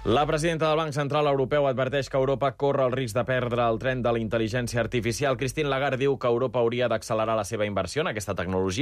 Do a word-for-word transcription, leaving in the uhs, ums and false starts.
La presidenta del Banc Central Europeu adverteix que Europa corre el risc de perdre el tren de la intel·ligència artificial. Christine Lagarde diu que Europa hauria d'accelerar la seva inversió en aquesta tecnologia.